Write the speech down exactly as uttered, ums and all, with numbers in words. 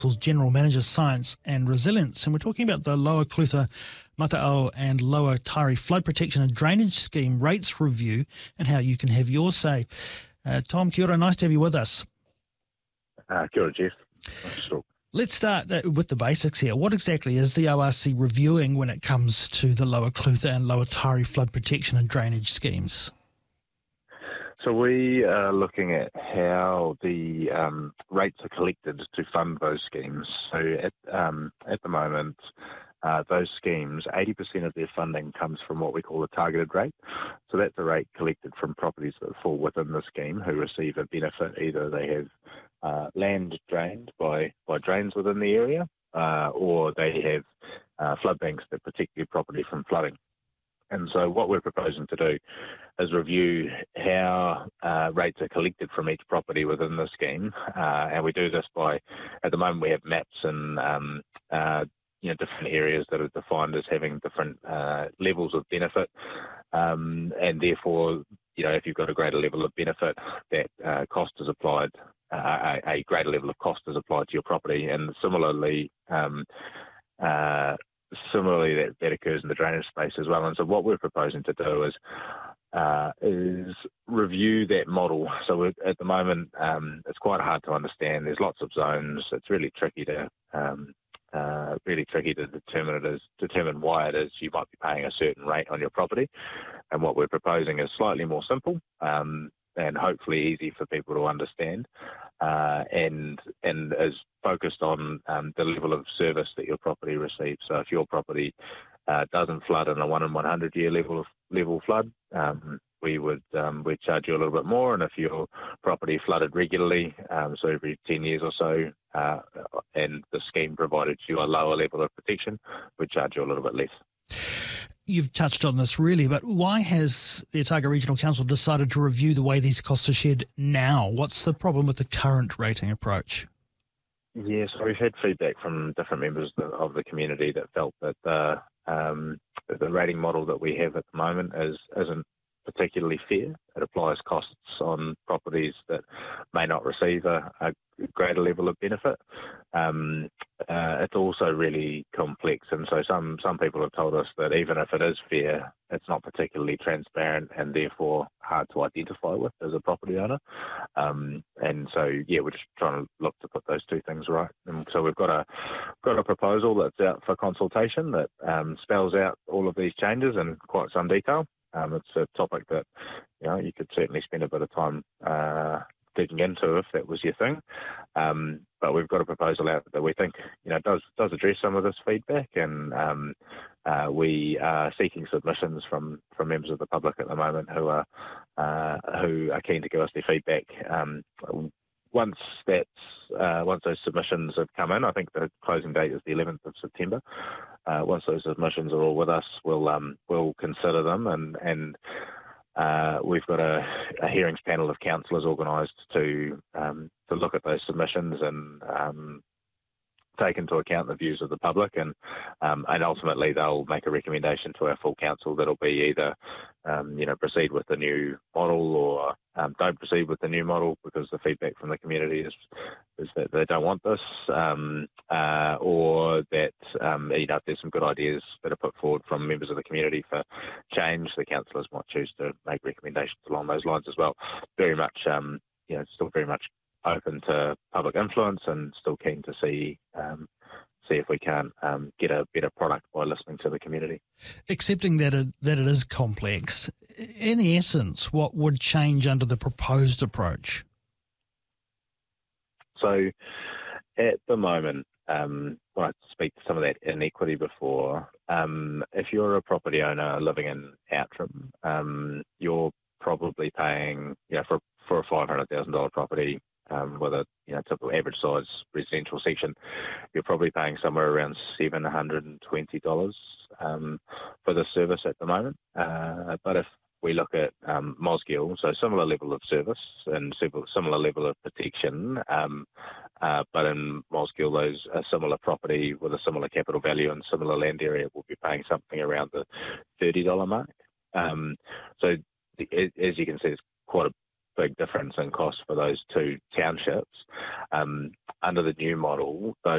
General Manager, Science and Resilience, and we're talking about the Lower Clutha, Mata'ao and Lower Tari Flood Protection and Drainage Scheme rates review and how you can have your say. Uh, Tom, kia ora, nice to have you with us. Uh, kia ora, Jeff. Nice to talk. Let's start uh, with the basics here. What exactly is the O R C reviewing when it comes to the Lower Clutha and Lower Tari Flood Protection and Drainage Schemes? So we are looking at how the um, rates are collected to fund those schemes. So at, um, at the moment, uh, those schemes, eighty percent of their funding comes from what we call a targeted rate. So that's a rate collected from properties that fall within the scheme who receive a benefit. Either they have uh, land drained by, by drains within the area, uh, or they have uh, flood banks that protect their property from flooding. And so what we're proposing to do is review how uh, rates are collected from each property within the scheme. Uh, and we do this by, at the moment we have maps and um, uh, you know, different areas that are defined as having different uh, levels of benefit. Um, and therefore, you know, if you've got a greater level of benefit, that uh, cost is applied, uh, a, a greater level of cost is applied to your property. And similarly, um, uh, Similarly, that, that occurs in the drainage space as well. And so what we're proposing to do is uh, is review that model. So we're, at the moment, um, it's quite hard to understand. There's lots of zones. It's really tricky to um, uh, really tricky to determine it is determine why it is you might be paying a certain rate on your property. And what we're proposing is slightly more simple um, and hopefully easy for people to understand, uh, and and is focused on um, the level of service that your property receives. So if your property uh, doesn't flood in a one in one hundred year level of level flood, um, we would um, we'd charge you a little bit more. And if your property flooded regularly, um, so every ten years or so, uh, and the scheme provided you a lower level of protection, we'd charge you a little bit less. You've touched on this really, but why has the Otago Regional Council decided to review the way these costs are shared now? What's the problem with the current rating approach? Yes, we've had feedback from different members of the community that felt that the, um, the rating model that we have at the moment is, isn't particularly fair. It applies costs on properties that may not receive a, a greater level of benefit. Um, uh, it's also really complex, and so some, some people have told us that even if it is fair, it's not particularly transparent and therefore hard to identify with as a property owner. Um, and so, yeah, we're just trying to look to put those two things right. And so we've got a got a proposal that's out for consultation that um, spells out all of these changes in quite some detail. Um, it's a topic that, you know, you could certainly spend a bit of time uh, digging into if that was your thing. Um, but we've got a proposal out that we think, you know, does does address some of this feedback, and um, uh, we are seeking submissions from, from members of the public at the moment who are uh, who are keen to give us their feedback. Um, once that's uh, once those submissions have come in, I think the closing date is the eleventh of September. Uh, once those submissions are all with us, we'll um, we'll consider them, and and uh, we've got a, a hearings panel of councillors organised to um, to look at those submissions and um, take into account the views of the public, and um, and ultimately they'll make a recommendation to our full council that'll be either um, you know proceed with the new model or um, don't proceed with the new model, because the feedback from the community is is that they don't want this, um, uh, or that um, you know if there's some good ideas that are put forward from members of the community for change, the councillors might choose to make recommendations along those lines as well. Very much um, you know still very much open to public influence, and still keen to see um, see if we can um, get a better product by listening to the community. Accepting that it, that it is complex, in essence, what would change under the proposed approach? So at the moment, um, when I speak to some of that inequity before, um, if you're a property owner living in Outram, um, you're probably paying, you know, for, for a five hundred thousand dollars property, Um, with a you know typical average size residential section, you're probably paying somewhere around seven hundred and twenty dollars um, for the service at the moment. Uh, but if we look at um, Mosgiel, so similar level of service and similar level of protection, um, uh, but in Mosgiel, those a similar property with a similar capital value and similar land area will be paying something around the thirty dollars mark. Um, so the, as you can see, it's quite a big difference in cost for those two townships. Um, under the new model, those